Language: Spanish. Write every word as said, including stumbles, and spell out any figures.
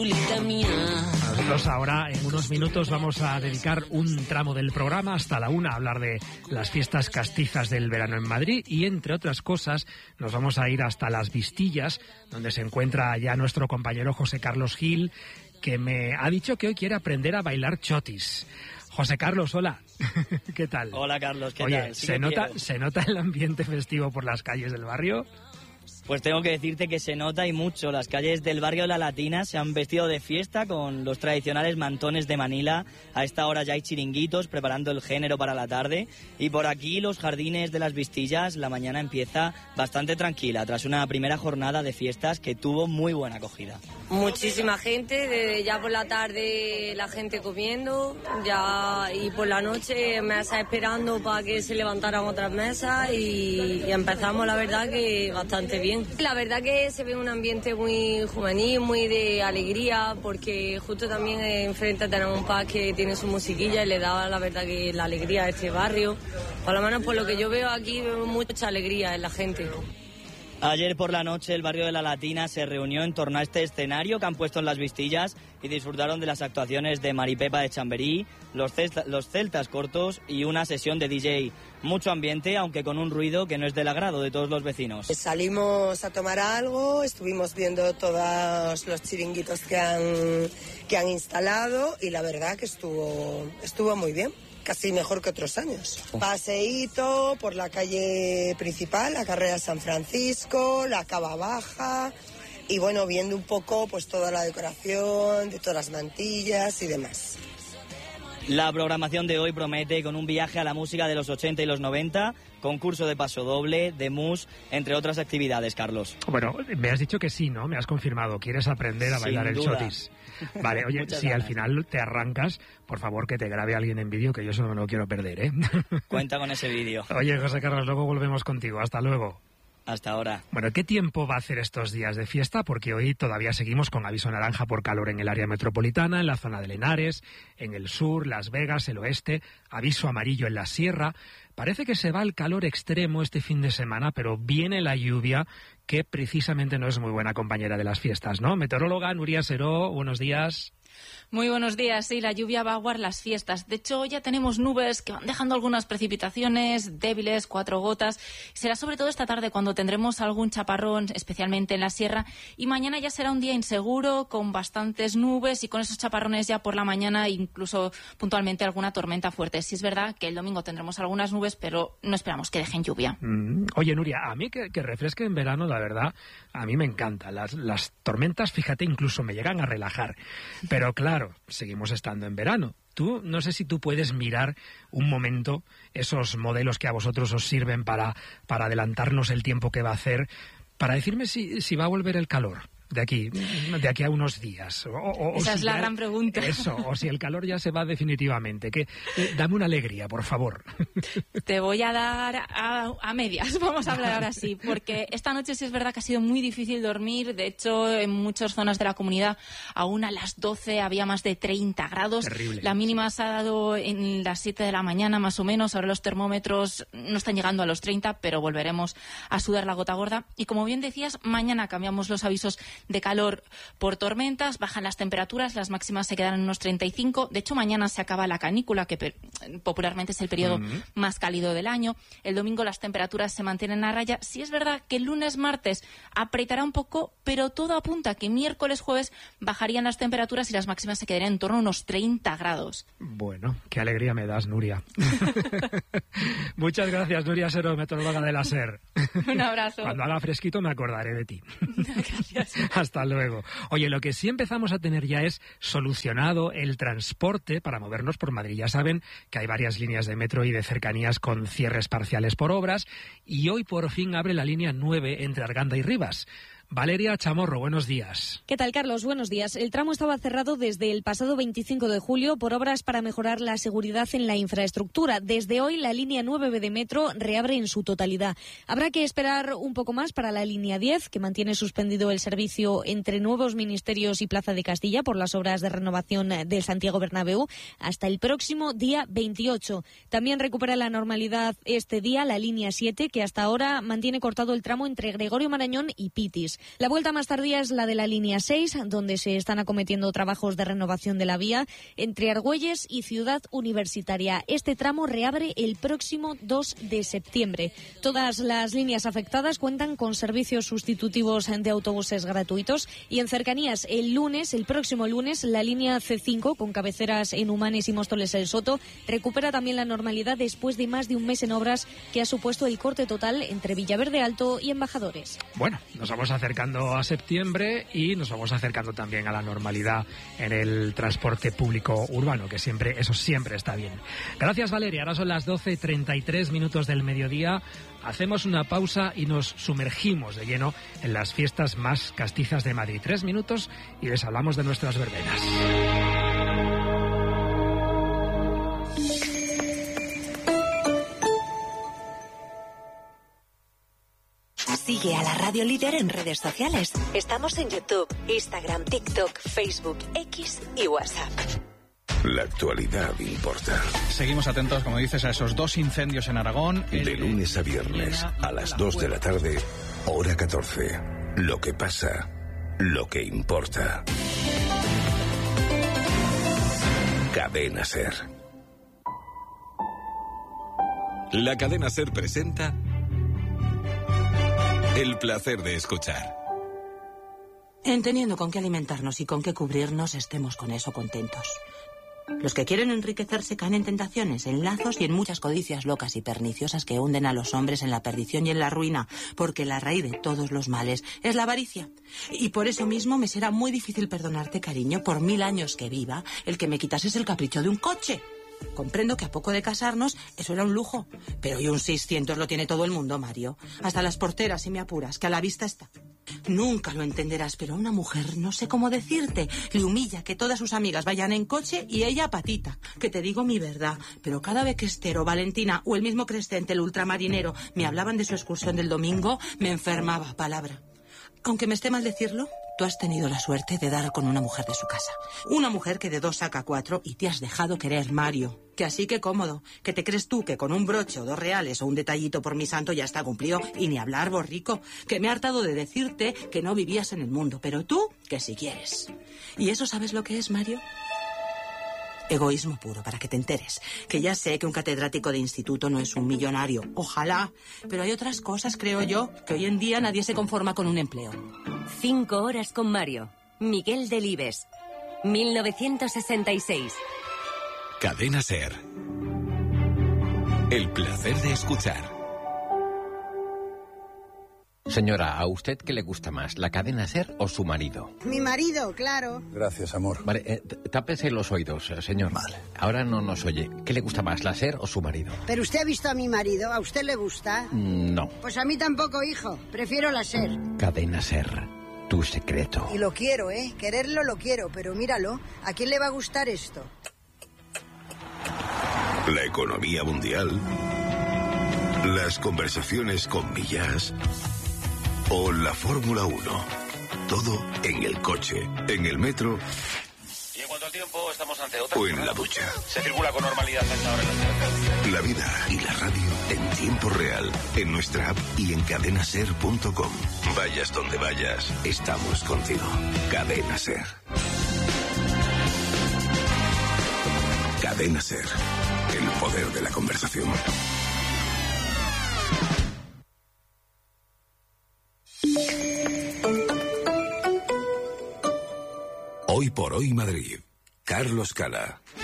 Nosotros ahora, en unos minutos, vamos a dedicar un tramo del programa hasta la una a hablar de las fiestas castizas del verano en Madrid y, entre otras cosas, nos vamos a ir hasta Las Vistillas, donde se encuentra ya nuestro compañero José Carlos Gil, que me ha dicho que hoy quiere aprender a bailar chotis. José Carlos, hola. ¿Qué tal? Hola, Carlos, ¿qué Oye, tal? Sí ¿se nota, quiero. ¿se nota el ambiente festivo por las calles del barrio? Pues tengo que decirte que se nota y mucho. Las calles del barrio La Latina se han vestido de fiesta con los tradicionales mantones de Manila. A esta hora ya hay chiringuitos preparando el género para la tarde. Y por aquí, los jardines de Las Vistillas, la mañana empieza bastante tranquila, tras una primera jornada de fiestas que tuvo muy buena acogida. Muchísima gente, desde ya por la tarde la gente comiendo, ya y por la noche mesas esperando para que se levantaran otras mesas y, y empezamos, la verdad, que bastante bien. La verdad que se ve un ambiente muy juvenil, muy de alegría, porque justo también enfrente tenemos un pub que tiene su musiquilla y le da, la verdad, que la alegría a este barrio. Por lo menos por lo que yo veo aquí, veo mucha alegría en la gente. Ayer por la noche el barrio de La Latina se reunió en torno a este escenario que han puesto en Las Vistillas y disfrutaron de las actuaciones de Maripepa de Chamberí, los, celta, los celtas cortos y una sesión de D J. Mucho ambiente, aunque con un ruido que no es del agrado de todos los vecinos. Salimos a tomar algo, estuvimos viendo todos los chiringuitos que han, que han instalado y la verdad que estuvo, estuvo muy bien. Casi mejor que otros años. Paseíto por la calle principal, la carrera San Francisco, la Cava Baja y bueno, viendo un poco pues toda la decoración de todas las mantillas y demás. La programación de hoy promete con un viaje a la música de los ochenta y los noventa, concurso de paso doble, de mus, entre otras actividades, Carlos. Bueno, me has dicho que sí, ¿no? Me has confirmado. ¿Quieres aprender a Sin bailar duda. el chotis? Vale, oye, si ganas. al final te arrancas, por favor que te grabe alguien en vídeo, que yo eso no lo quiero perder, ¿eh? Cuenta con ese vídeo. Oye, José Carlos, luego volvemos contigo. Hasta luego. Hasta ahora. Bueno, ¿qué tiempo va a hacer estos días de fiesta? Porque hoy todavía seguimos con aviso naranja por calor en el área metropolitana, en la zona de Henares, en el sur, Las Vegas, el oeste, aviso amarillo en la sierra. Parece que se va el calor extremo este fin de semana, pero viene la lluvia, que precisamente no es muy buena compañera de las fiestas, ¿no? Meteoróloga Nuria Seró, buenos días. Muy buenos días. Sí, la lluvia va a aguar las fiestas. De hecho, ya tenemos nubes que van dejando algunas precipitaciones débiles, cuatro gotas. Será sobre todo esta tarde cuando tendremos algún chaparrón, especialmente en la sierra. Y mañana ya será un día inseguro, con bastantes nubes y con esos chaparrones ya por la mañana, incluso puntualmente alguna tormenta fuerte. Sí es verdad que el domingo tendremos algunas nubes, pero no esperamos que dejen lluvia. Mm. Oye, Nuria, a mí que, que refresque en verano, la verdad, a mí me encanta. Las, las tormentas, fíjate, incluso me llegan a relajar. Pero claro, seguimos estando en verano. Tú, no sé si tú puedes mirar un momento esos modelos que a vosotros os sirven para, para adelantarnos el tiempo que va a hacer, para decirme si, si va a volver el calor de aquí, de aquí a unos días. O, o, Esa o es si la ya, gran pregunta. Eso, o si el calor ya se va definitivamente. Que, eh, dame una alegría, por favor. Te voy a dar a, a medias, vamos a hablar ahora sí, porque esta noche sí es verdad que ha sido muy difícil dormir. De hecho, en muchas zonas de la comunidad, aún a las doce había más de treinta grados. Terrible. La mínima se ha dado en las siete de la mañana, más o menos. Ahora los termómetros no están llegando a los treinta, pero volveremos a sudar la gota gorda. Y como bien decías, mañana cambiamos los avisos de calor por tormentas, bajan las temperaturas, las máximas se quedan en unos treinta y cinco. De hecho, mañana se acaba la canícula, que popularmente es el periodo uh-huh. más cálido del año. El domingo las temperaturas se mantienen a raya. Sí es verdad que el lunes, martes apretará un poco, pero todo apunta a que miércoles, jueves bajarían las temperaturas y las máximas se quedarían en torno a unos treinta grados. Bueno, qué alegría me das, Nuria. Muchas gracias, Nuria Seró, meteoróloga de la SER. Un abrazo. Cuando haga fresquito me acordaré de ti. Gracias. Hasta luego. Oye, lo que sí empezamos a tener ya es solucionado el transporte para movernos por Madrid. Ya saben que hay varias líneas de metro y de cercanías con cierres parciales por obras, y hoy por fin abre la línea nueve entre Arganda y Rivas. Valeria Chamorro, buenos días. ¿Qué tal, Carlos? Buenos días. El tramo estaba cerrado desde el pasado veinticinco de julio por obras para mejorar la seguridad en la infraestructura. Desde hoy la línea nueve B de metro reabre en su totalidad. Habrá que esperar un poco más para la línea diez, que mantiene suspendido el servicio entre Nuevos Ministerios y Plaza de Castilla por las obras de renovación del Santiago Bernabéu, hasta el próximo día veintiocho. También recupera la normalidad este día la línea siete, que hasta ahora mantiene cortado el tramo entre Gregorio Marañón y Pitis. La vuelta más tardía es la de la línea seis, donde se están acometiendo trabajos de renovación de la vía entre Argüelles y Ciudad Universitaria. Este tramo reabre el próximo dos de septiembre. Todas las líneas afectadas cuentan con servicios sustitutivos de autobuses gratuitos y en cercanías el lunes, el próximo lunes, la línea ce cinco con cabeceras en Humanes y Móstoles el Soto recupera también la normalidad después de más de un mes en obras que ha supuesto el corte total entre Villaverde Alto y Embajadores. Bueno, nos vamos acercando a septiembre y nos vamos acercando también a la normalidad en el transporte público urbano, que siempre, eso siempre está bien. Gracias, Valeria. Ahora son las doce y treinta y tres minutos del mediodía. Hacemos una pausa y nos sumergimos de lleno en las fiestas más castizas de Madrid. Tres minutos y les hablamos de nuestras verbenas. Sigue a la Radio Líder en redes sociales. Estamos en YouTube, Instagram, TikTok, Facebook, X y WhatsApp. La actualidad importa. Seguimos atentos, como dices, a esos dos incendios en Aragón. De lunes a viernes, a las dos de la tarde, hora catorce. Lo que pasa, lo que importa. Cadena SER. La Cadena SER presenta El placer de escuchar. En teniendo con qué alimentarnos y con qué cubrirnos, estemos con eso contentos. Los que quieren enriquecerse caen en tentaciones, en lazos y en muchas codicias locas y perniciosas que hunden a los hombres en la perdición y en la ruina, porque la raíz de todos los males es la avaricia. Y por eso mismo me será muy difícil perdonarte, cariño, por mil años que viva, el que me quitases el capricho de un coche. Comprendo que a poco de casarnos eso era un lujo, pero hoy un seiscientos lo tiene todo el mundo, Mario. Hasta las porteras, si me apuras, que a la vista está. Nunca lo entenderás, pero a una mujer, no sé cómo decirte, le humilla que todas sus amigas vayan en coche y ella a patita. Que te digo mi verdad, pero cada vez que Esther o Valentina o el mismo Crescente, el ultramarinero, me hablaban de su excursión del domingo, me enfermaba, palabra. Aunque me esté mal decirlo, tú has tenido la suerte de dar con una mujer de su casa. Una mujer que de dos saca cuatro y te has dejado querer, Mario. Que así que cómodo. Que te crees tú que con un broche o dos reales o un detallito por mi santo ya está cumplido. Y ni hablar, borrico. Que me he hartado de decirte que no vivías en el mundo. Pero tú, que si quieres. ¿Y eso sabes lo que es, Mario? Egoísmo puro, para que te enteres. Que ya sé que un catedrático de instituto no es un millonario. Ojalá. Pero hay otras cosas, creo yo, que hoy en día nadie se conforma con un empleo. Cinco horas con Mario. Miguel Delibes. mil novecientos sesenta y seis. Cadena SER. El placer de escuchar. Señora, ¿a usted qué le gusta más, la cadena SER o su marido? Mi marido, claro. Gracias, amor. Vale, eh, tápese los oídos, señor. Vale. Ahora no nos oye. ¿Qué le gusta más, la SER o su marido? ¿Pero usted ha visto a mi marido? ¿A usted le gusta? Mm, no. Pues a mí tampoco, hijo. Prefiero la SER. Cadena SER, tu secreto. Y lo quiero, ¿eh? Quererlo lo quiero, pero míralo. ¿A quién le va a gustar esto? La economía mundial, las conversaciones con Millás o la Fórmula uno. Todo en el coche, en el metro. Y en cuanto al tiempo, estamos ante otra. O en la ducha. Se circula con normalidad a esta hora en las carreteras. La vida y la radio en tiempo real, en nuestra app y en cadena ser punto com. Vayas donde vayas, estamos contigo. Cadena SER. Cadena SER. El poder de la conversación. Hoy por hoy Madrid. Carlos Cala.